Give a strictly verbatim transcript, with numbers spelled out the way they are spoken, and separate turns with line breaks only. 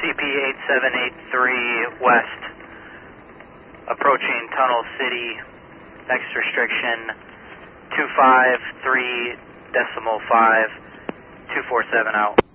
C P eight seven eight three west, approaching Tunnel City, next restriction two five three decimal five, two four seven out.